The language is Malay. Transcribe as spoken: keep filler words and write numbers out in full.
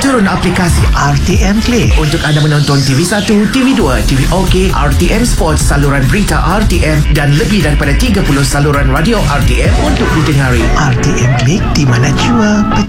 Turun aplikasi R T M Play untuk anda menonton T V satu, T V dua, T V O K, R T M Sports, saluran berita R T M dan lebih daripada tiga puluh saluran radio R T M untuk didengari. R T M Klik, di mana jua